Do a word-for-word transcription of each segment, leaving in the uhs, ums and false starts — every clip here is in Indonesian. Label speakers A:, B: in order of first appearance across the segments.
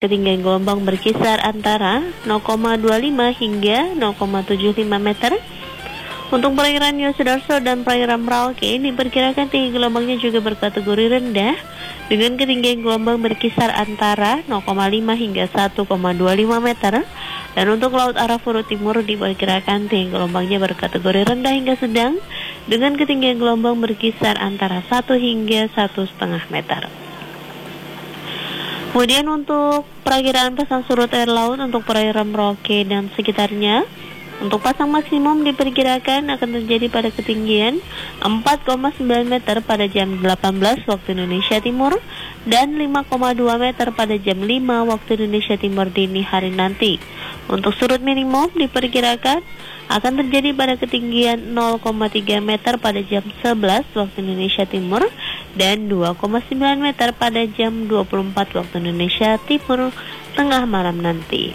A: Ketinggian gelombang berkisar antara nol koma dua lima hingga nol koma tujuh lima meter. Untuk perairan Yosudarso dan perairan Merauke diperkirakan tinggi gelombangnya juga berkategori rendah dengan ketinggian gelombang berkisar antara nol koma lima hingga satu koma dua lima meter. Dan untuk Laut Arafura Timur diperkirakan tinggi gelombangnya berkategori rendah hingga sedang dengan ketinggian gelombang berkisar antara satu hingga satu koma lima meter. Kemudian untuk perakiraan pasang surut air laut untuk perairan Merauke dan sekitarnya, untuk pasang maksimum diperkirakan akan terjadi pada ketinggian empat koma sembilan meter pada jam delapan belas waktu Indonesia Timur dan lima koma dua meter pada jam lima waktu Indonesia Timur dini hari nanti. Untuk surut minimum diperkirakan akan terjadi pada ketinggian nol koma tiga meter pada jam sebelas waktu Indonesia Timur dan dua koma sembilan meter pada jam dua puluh empat waktu Indonesia Timur tengah malam nanti.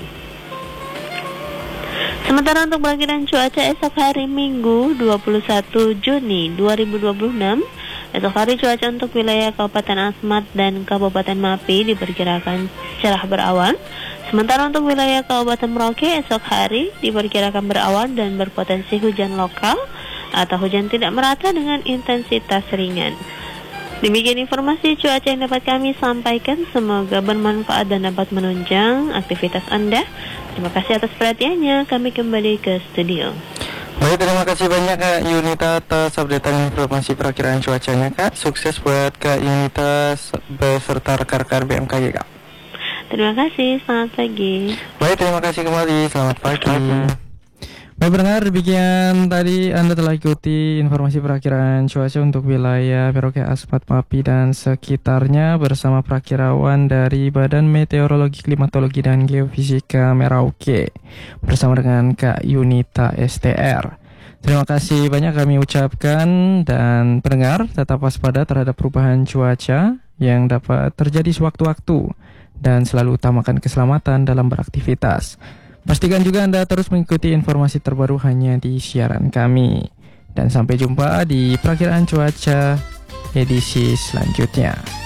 A: Sementara untuk perakiraan cuaca esok hari Minggu dua puluh satu Juni dua ribu dua puluh enam, esok hari cuaca untuk wilayah Kabupaten Asmat dan Kabupaten Mapi diperkirakan cerah berawan. Sementara untuk wilayah Kabupaten Merauke esok hari diperkirakan berawan dan berpotensi hujan lokal atau hujan tidak merata dengan intensitas ringan. Demikian informasi cuaca yang dapat kami sampaikan, semoga bermanfaat dan dapat menunjang aktivitas Anda. Terima kasih atas perhatiannya, kami kembali ke studio.
B: Baik, terima kasih banyak Kak Yunita atas updatean informasi perakiraan cuacanya Kak. Sukses buat Kak Yunita beserta rekan-rekan B M K G Kak.
A: Terima kasih, selamat pagi.
B: Baik, terima kasih kembali, selamat pagi. Baik pendengar, demikian tadi Anda telah ikuti informasi perakiraan cuaca untuk wilayah Merauke, Asmat, Mapi dan sekitarnya bersama perakirawan dari Badan Meteorologi, Klimatologi dan Geofisika Merauke bersama dengan Kak Yunita S T R. Terima kasih banyak kami ucapkan, dan pendengar tetap waspada terhadap perubahan cuaca yang dapat terjadi sewaktu-waktu dan selalu utamakan keselamatan dalam beraktivitas. Pastikan juga Anda terus mengikuti informasi terbaru hanya di siaran kami. Dan sampai jumpa di perakiraan cuaca edisi selanjutnya.